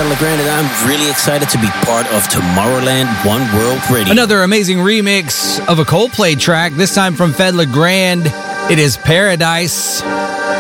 Fedde Le Grand, and I'm really excited to be part of Tomorrowland One World Radio. Another amazing remix of a Coldplay track, this time from Fedde Le Grand. It is Paradise.